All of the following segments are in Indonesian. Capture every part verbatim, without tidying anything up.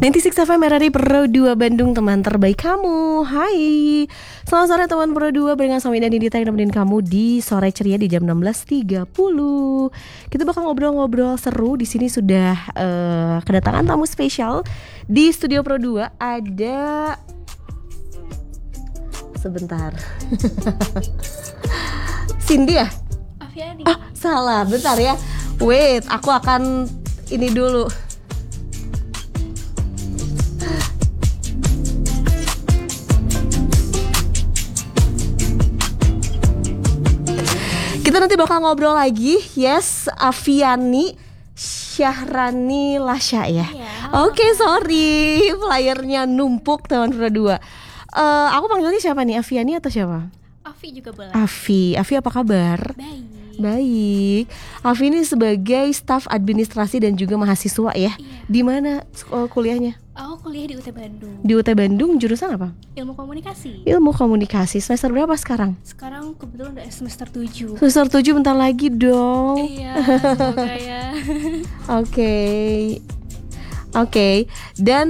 sembilan puluh enam F M R R I Pro dua Bandung, teman terbaik kamu. Hai, selamat sore teman Pro dua. Barengan sama Ida Nidita yang nemenin kamu di sore ceria di jam enam belas tiga puluh. Kita bakal ngobrol-ngobrol seru. Di sini sudah uh, kedatangan tamu spesial di studio Pro dua. Ada sebentar Cindy ya? Afiani. Ah, salah, bentar ya. Wait, aku akan ini dulu. Kita nanti bakal ngobrol lagi. Yes, Afiani Syahrani Lasya ya. Iya. Oke, okay, sorry, flyernya numpuk teman Pro dua. Uh, aku panggilnya siapa nih? Afiani atau siapa? Afi juga boleh. Afi, Afi apa kabar? Baik. Baik. Afi ini sebagai staf administrasi dan juga mahasiswa ya. Iya. Di mana uh, kuliahnya? Aku kuliah di U T Bandung. Di U T Bandung, jurusan apa? Ilmu komunikasi. Ilmu komunikasi. Semester berapa sekarang? Sekarang kebetulan udah semester tujuh. Semester tujuh, bentar lagi dong. Iya, semoga ya. Oke. Oke, dan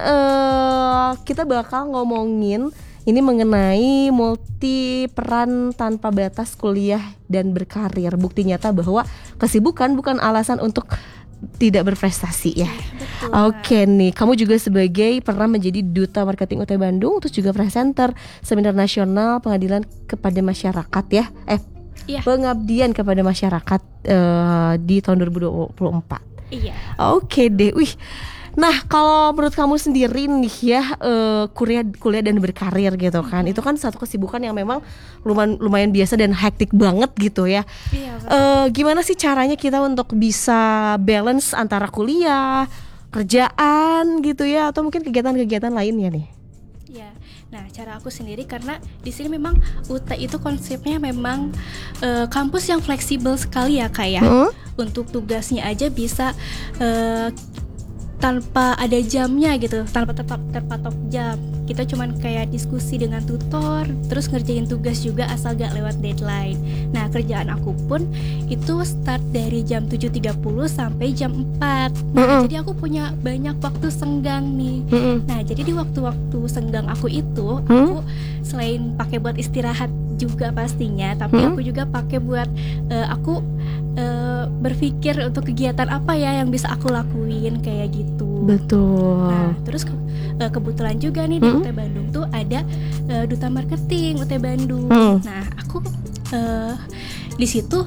uh, kita bakal ngomongin ini mengenai multi peran tanpa batas kuliah dan berkarir. Bukti nyata bahwa kesibukan bukan alasan untuk tidak berprestasi ya. Betul. Oke nih, kamu juga sebagai pernah menjadi duta marketing U T Bandung, terus juga presenter seminar nasional pengadilan kepada masyarakat ya. Eh, Iya. pengabdian kepada masyarakat uh, di tahun dua ribu dua puluh empat. Iya. Oke deh, wih. Nah, kalau menurut kamu sendiri nih ya, uh, kuliah kuliah dan berkarir gitu kan, mm-hmm. itu kan satu kesibukan yang memang lumayan lumayan biasa dan hektik banget gitu ya. Iya, uh, gimana sih caranya kita untuk bisa balance antara kuliah, kerjaan gitu ya, atau mungkin kegiatan-kegiatan lainnya nih? Iya. Nah, cara aku sendiri karena di sini memang U T itu konsepnya memang uh, kampus yang fleksibel sekali ya, Kak ya. Hmm? Untuk tugasnya aja bisa uh, tanpa ada jamnya gitu, tanpa terpatok, terpatok jam. Kita cuman kayak diskusi dengan tutor, terus ngerjain tugas juga asal gak lewat deadline. Nah, kerjaan aku pun itu start dari jam tujuh tiga puluh sampai jam empat. Nah, mm-hmm. jadi aku punya banyak waktu senggang nih. Mm-hmm. Nah, jadi di waktu-waktu senggang aku itu, mm-hmm. aku selain pakai buat istirahat juga pastinya, tapi mm-hmm. aku juga pakai buat uh, aku uh, berpikir untuk kegiatan apa ya yang bisa aku lakuin kayak gitu. Betul. Nah, terus ke, uh, kebetulan juga nih di hmm? U T Bandung tuh ada uh, duta marketing U T Bandung. Hmm. Nah, aku uh, di situ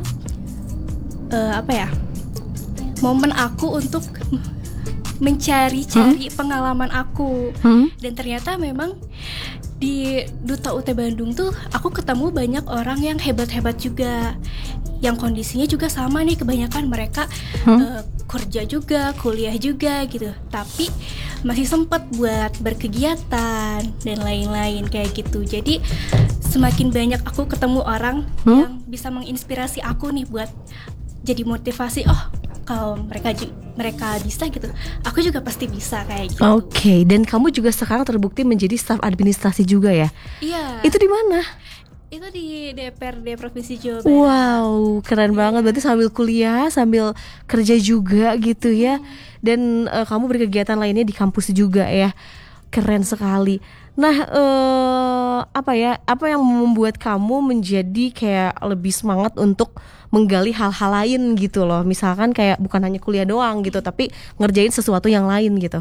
uh, apa ya? Momen aku untuk mencari-cari hmm? pengalaman aku. Hmm? Dan ternyata memang di Duta U T Bandung tuh aku ketemu banyak orang yang hebat-hebat juga, yang kondisinya juga sama nih, kebanyakan mereka hmm? uh, kerja juga, kuliah juga gitu, tapi masih sempat buat berkegiatan dan lain-lain kayak gitu. Jadi semakin banyak aku ketemu orang hmm? yang bisa menginspirasi aku nih buat jadi motivasi. Oh, kalau mereka mereka bisa gitu, aku juga pasti bisa kayak gitu. Oke, okay. Dan kamu juga sekarang terbukti menjadi staf administrasi juga ya? Iya. Itu di mana? Itu di D P R D Provinsi Jawa Barat. Wow, keren banget. Berarti sambil kuliah, sambil kerja juga gitu ya. Hmm. Dan uh, kamu berkegiatan lainnya di kampus juga ya. Keren sekali. Nah, uh, apa ya? Apa yang membuat kamu menjadi kayak lebih semangat untuk menggali hal-hal lain gitu loh? Misalkan kayak bukan hanya kuliah doang gitu, tapi ngerjain sesuatu yang lain gitu.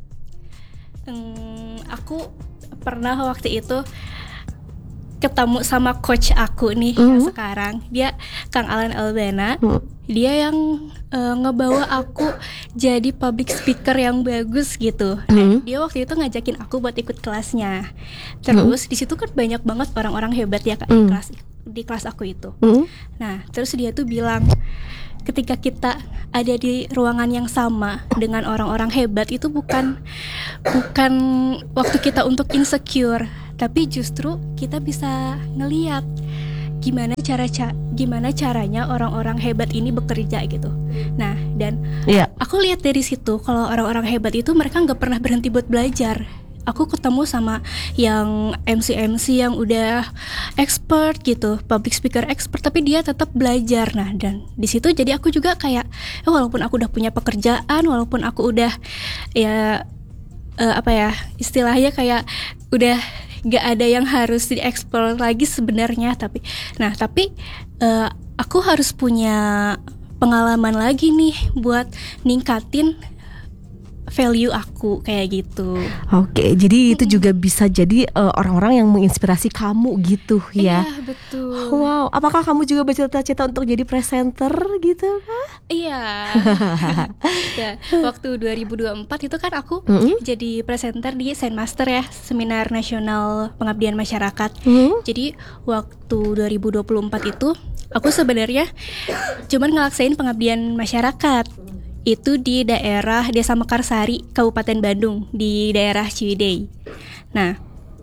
Hmm, aku pernah waktu itu ketemu sama coach aku nih mm-hmm. yang sekarang, dia Kang Alan Albana. Mm. Dia yang uh, ngebawa aku jadi public speaker yang bagus gitu. Mm. Nah, dia waktu itu ngajakin aku buat ikut kelasnya. Terus mm. di situ kan banyak banget orang-orang hebat ya Kak, mm. di kelas di kelas aku itu. Mm. Nah, terus dia tuh bilang, ketika kita ada di ruangan yang sama dengan orang-orang hebat itu bukan bukan waktu kita untuk insecure, tapi justru kita bisa ngeliat gimana cara ca- gimana caranya orang-orang hebat ini bekerja gitu. Nah, dan yeah. aku lihat dari situ kalau orang-orang hebat itu mereka nggak pernah berhenti buat belajar. Aku ketemu sama yang M C-M C yang udah expert gitu, public speaker expert, tapi dia tetap belajar. Nah, dan di situ jadi aku juga kayak, eh, walaupun aku udah punya pekerjaan, walaupun aku udah ya uh, apa ya istilahnya kayak udah gak ada yang harus dieksplor lagi sebenarnya. Tapi nah tapi uh, aku harus punya pengalaman lagi nih buat ningkatin value aku kayak gitu. Oke, jadi itu juga bisa jadi uh, orang-orang yang menginspirasi kamu gitu ya. Iya, betul. Wow, apakah kamu juga bercita-cita untuk jadi presenter gitu kah? Iya. Ya, waktu dua ribu dua puluh empat itu kan aku Mm-hmm. jadi presenter di Sendmaster ya, Seminar Nasional Pengabdian Masyarakat. Mm-hmm. Jadi waktu dua ribu dua puluh empat itu aku sebenarnya cuman ngelaksain pengabdian masyarakat. Itu di daerah Desa Mekarsari, Kabupaten Bandung, di daerah Ciwidey. Nah,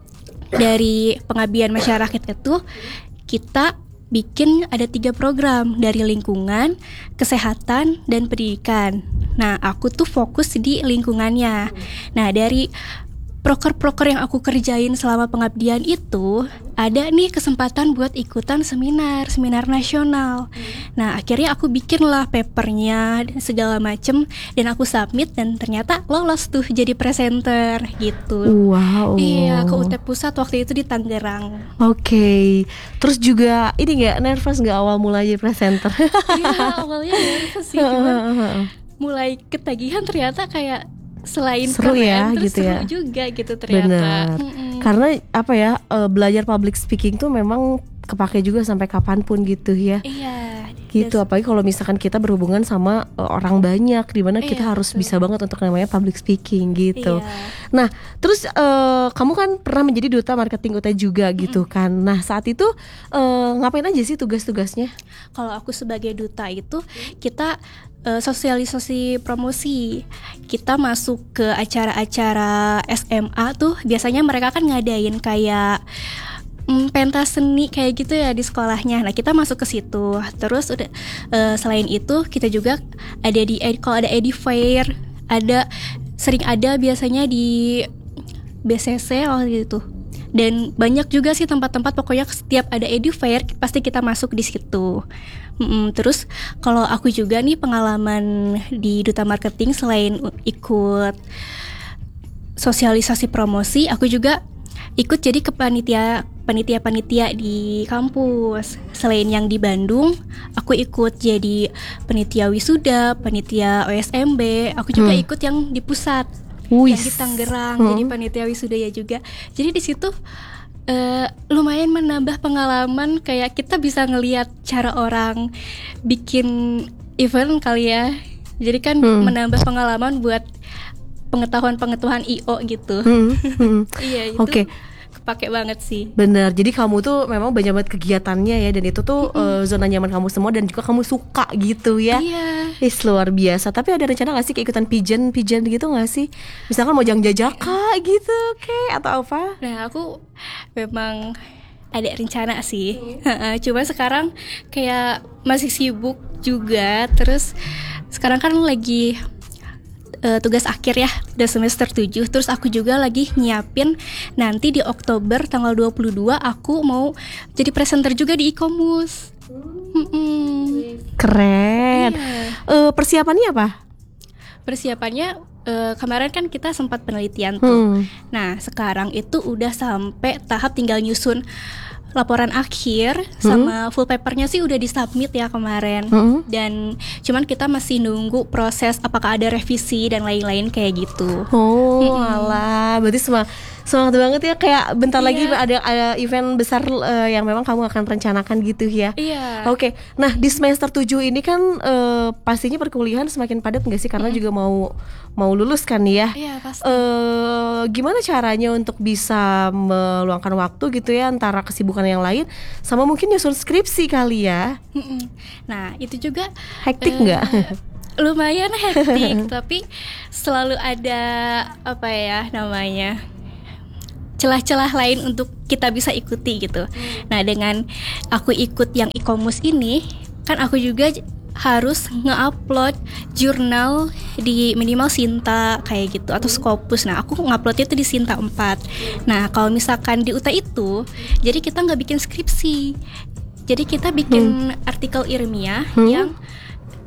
dari pengabdian masyarakat itu kita bikin ada tiga program dari lingkungan, kesehatan, dan pendidikan. Nah, aku tuh fokus di lingkungannya. Nah, dari proker-proker yang aku kerjain selama pengabdian itu, ada nih kesempatan buat ikutan seminar, seminar nasional. Nah, akhirnya aku bikin lah papernya segala macem, dan aku submit dan ternyata lolos tuh jadi presenter gitu. Wow. Iya, ke U T Pusat waktu itu di Tangerang. Oke, terus juga ini nggak nervous nggak awal mulai jadi presenter? Iya, awalnya nervous sih, cuman mulai ketagihan ternyata kayak selain seru keren, ya terus gitu seru ya. juga gitu ternyata. Benar. Mm-mm. Karena apa ya, uh, belajar public speaking tuh memang kepake juga sampai kapanpun gitu ya. Iya. Gitu, das- apalagi kalau misalkan kita berhubungan sama uh, orang banyak, dimana kita Iya, harus betul. bisa banget untuk namanya public speaking gitu. Iya. Nah, terus uh, kamu kan pernah menjadi duta marketing U T juga gitu kan. Nah, saat itu uh, ngapain aja sih tugas-tugasnya? Kalau aku sebagai duta itu kita uh, sosialisasi promosi. Kita masuk ke acara-acara S M A tuh biasanya mereka kan ngadain kayak mm, pentas seni kayak gitu ya di sekolahnya. Nah, kita masuk ke situ. Terus udah uh, selain itu kita juga ada di kalau ada Edi Fair, ada sering ada biasanya di B C C oh gitu. Dan banyak juga sih tempat-tempat, pokoknya setiap ada Edi Fair pasti kita masuk di situ. Mm-mm. Terus kalau aku juga nih pengalaman di duta marketing, selain ikut sosialisasi promosi, aku juga ikut jadi kepanitia panitia-panitia di kampus. Selain yang di Bandung, aku ikut jadi panitia wisuda, panitia O S M B. Aku juga Hmm. ikut yang di pusat, Wis. yang di Tangerang, Hmm. jadi panitia wisuda ya juga. Jadi di situ uh, lumayan menambah pengalaman, kayak kita bisa ngelihat cara orang bikin event kali ya. Jadi kan Hmm. menambah pengalaman buat pengetahuan-pengetahuan I O gitu. Hmm, hmm. Iya, itu Oke. kepake banget sih. Bener, jadi kamu tuh memang banyak banget kegiatannya ya, dan itu tuh uh, zona nyaman kamu semua, dan juga kamu suka gitu ya. Iya. Is luar biasa. Tapi ada rencana gak sih keikutan pigeon pigeon gitu gak sih? Misalkan mau jang jajaka gitu, kayak atau apa? Nah, aku memang ada rencana sih. Heeh, Cuma sekarang kayak masih sibuk juga. Terus sekarang kan lagi uh, tugas akhir ya, udah semester tujuh. Terus aku juga lagi nyiapin nanti di Oktober tanggal dua puluh dua aku mau jadi presenter juga di Ikomus. Mm-mm. Keren. Iya. Eh, persiapannya apa? Persiapannya uh, kemarin kan kita sempat penelitian tuh. Hmm. Nah, sekarang itu udah sampai tahap tinggal nyusun laporan akhir, sama full papernya sih udah disubmit ya kemarin. Hmm. Dan cuman kita masih nunggu proses apakah ada revisi dan lain-lain kayak gitu. Oh, Mm-mm. alah, berarti semang semangat banget ya, kayak bentar Iya. lagi ada ada event besar eh, yang memang kamu akan rencanakan gitu ya. Iya. Oke, nah di semester tujuh ini kan eh, pastinya perkuliahan semakin padat nggak sih, karena juga mau mau lulus kan ya. Iya, pasti. Eh, gimana caranya untuk bisa meluangkan waktu gitu ya antara kesibukan yang lain sama mungkin nyusun skripsi kali ya? Mm-mm. Nah, itu juga Hektik eh, nggak? lumayan hektik, tapi selalu ada apa ya namanya, celah-celah lain untuk kita bisa ikuti gitu. Nah, dengan aku ikut yang Ikomus ini, kan aku juga j- harus nge-upload jurnal di minimal Sinta kayak gitu atau Scopus. Nah, aku nge-uploadnya itu di Sinta empat. Nah, kalau misalkan di U T itu, jadi kita nggak bikin skripsi. Jadi kita bikin artikel ilmiah Hmm. yang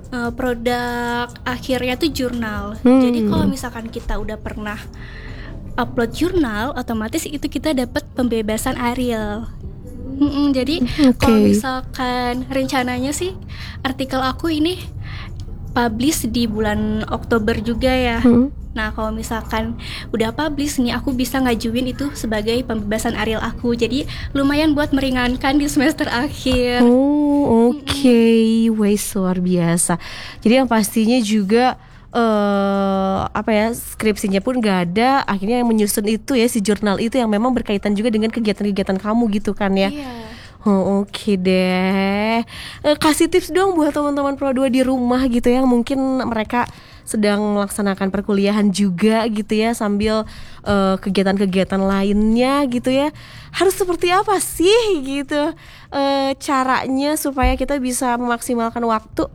uh, produk akhirnya tuh jurnal. Hmm. Jadi kalau misalkan kita udah pernah upload jurnal, otomatis itu kita dapat pembebasan Arial. Mm-mm, jadi okay. kalau misalkan rencananya sih artikel aku ini publish di bulan Oktober juga ya. Hmm. Nah kalau misalkan udah publish nih, aku bisa ngajuin itu sebagai pembebasan Arial aku. Jadi lumayan buat meringankan di semester akhir. Oh oke, okay. Wes luar biasa. Jadi yang pastinya juga uh, apa ya, skripsinya pun gak ada. Akhirnya yang menyusun itu ya, si jurnal itu yang memang berkaitan juga dengan kegiatan-kegiatan kamu gitu kan ya. Iya. Oh, oke okay deh. Uh, kasih tips dong buat teman-teman Pro dua di rumah gitu ya, mungkin mereka sedang melaksanakan perkuliahan juga gitu ya, sambil uh, kegiatan-kegiatan lainnya gitu ya. Harus seperti apa sih gitu uh, caranya supaya kita bisa memaksimalkan waktu?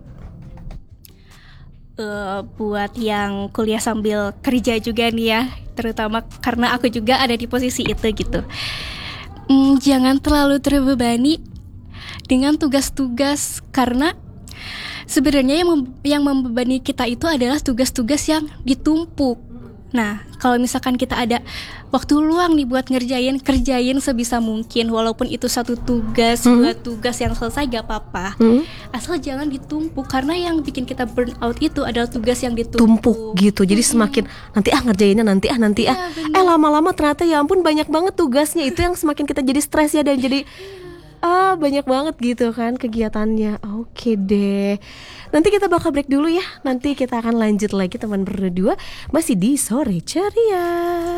Uh, buat yang kuliah sambil kerja juga nih ya, terutama karena aku juga ada di posisi itu gitu. Hmm, jangan terlalu terbebani dengan tugas-tugas, karena sebenarnya yang mem- yang membebani kita itu adalah tugas-tugas yang ditumpuk. Nah, kalau misalkan kita ada waktu luang nih buat ngerjain, kerjain sebisa mungkin. Walaupun itu satu tugas, hmm. dua tugas yang selesai gak apa-apa. Hmm. Asal jangan ditumpuk, karena yang bikin kita burn out itu adalah tugas yang ditumpuk. Tumpuk gitu, jadi hmm. semakin nanti ah ngerjainnya nanti ah nanti ah. Ya, eh lama-lama ternyata ya ampun banyak banget tugasnya. Itu yang semakin kita jadi stres ya, dan jadi ah banyak banget gitu kan kegiatannya. Oke deh. Nanti kita bakal break dulu ya. Nanti kita akan lanjut lagi teman berdua masih di Sore Ceria.